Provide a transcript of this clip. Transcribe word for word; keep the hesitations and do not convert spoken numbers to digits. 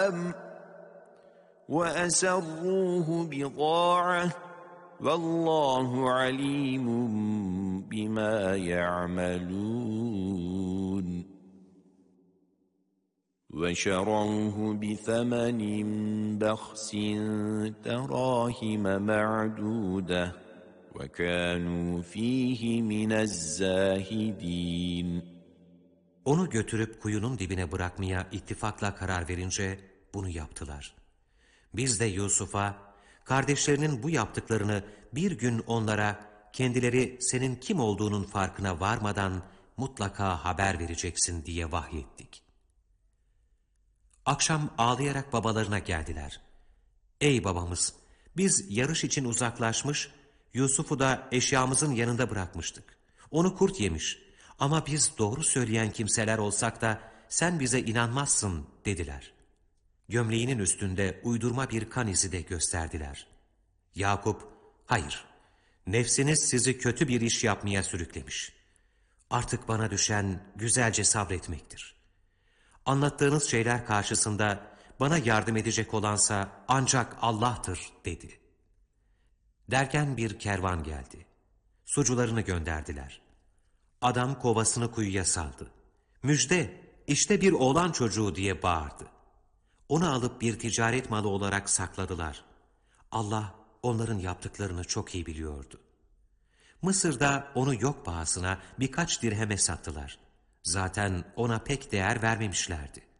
وَأَسَرُّوهُ بِضَاعَةً وَاللّٰهُ عَلِيمٌ بِمَا يَعْمَلُونَ وَشَرَوْهُ بِثَمَنٍ بَخْسٍ دَرَاهِمَ مَعْدُودَةٍ وَكَانُوا فِيهِ مِنَ الزَّاهِدِينَ. Onu götürüp kuyunun dibine bırakmaya ittifakla karar verince bunu yaptılar. Biz de Yusuf'a, kardeşlerinin bu yaptıklarını bir gün onlara, kendileri senin kim olduğunun farkına varmadan mutlaka haber vereceksin diye vahyettik. Akşam ağlayarak babalarına geldiler. Ey babamız! Biz yarış için uzaklaşmış, Yusuf'u da eşyamızın yanında bırakmıştık. Onu kurt yemiş ama biz doğru söyleyen kimseler olsak da sen bize inanmazsın dediler. Gömleğinin üstünde uydurma bir kan izi de gösterdiler. Yakup, hayır, nefsiniz sizi kötü bir iş yapmaya sürüklemiş. Artık bana düşen güzelce sabretmektir. Anlattığınız şeyler karşısında bana yardım edecek olansa ancak Allah'tır dedi. Derken bir kervan geldi. Sucularını gönderdiler. Adam kovasını kuyuya saldı. Müjde, işte bir oğlan çocuğu diye bağırdı. Onu alıp bir ticaret malı olarak sakladılar. Allah onların yaptıklarını çok iyi biliyordu. Mısır'da onu yok pahasına birkaç dirheme sattılar. Zaten ona pek değer vermemişlerdi.